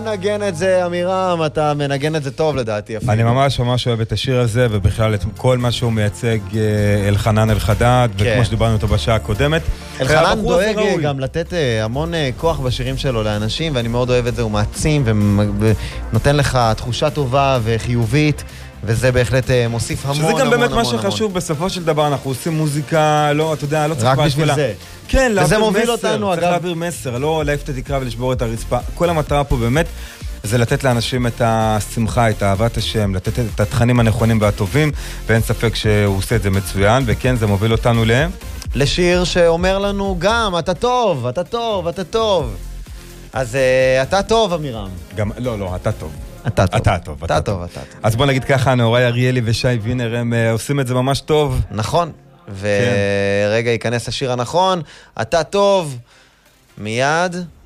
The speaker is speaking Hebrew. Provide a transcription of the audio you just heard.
מנגן את זה, אמירם, אתה מנגן את זה טוב לדעתי אפילו. אני ממש אוהב את השיר הזה, ובכלל את כל מה שהוא מייצג אלחנן אלחדד, וכמו שדיברנו אותו בשעה הקודמת. אלחנן דואג גם לתת המון כוח בשירים שלו לאנשים, ואני מאוד אוהב את זה, הוא מעצים ונותן לך תחושה טובה וחיובית, וזה בהחלט מוסיף המון המון המון. שזה גם באמת מה שחשוב, בסופו של דבר אנחנו עושים מוזיקה, לא, אתה יודע, לא צריך רק בשביל זה. כן, וזה מוביל אותנו, צריך להעביר מסר, לא להעיף את התקרה ולשבור את הרצפה. כל המטרה פה באמת זה לתת לאנשים את השמחה, את אהבת השם, לתת את התכנים הנכונים והטובים, ואין ספק שהוא עושה את זה מצוין, וכן, זה מוביל אותנו לשיר שאומר לנו גם, אתה טוב, אתה טוב, אתה טוב. אז אתה טוב, אמירם. לא, אתה טוב. אתה טוב. אז בוא נגיד ככה, נאורי אריאלי ושי וינר, הם עושים את זה ממש טוב. נכון. ורגע ייכנס השיר הנכון, אתה טוב, מיד.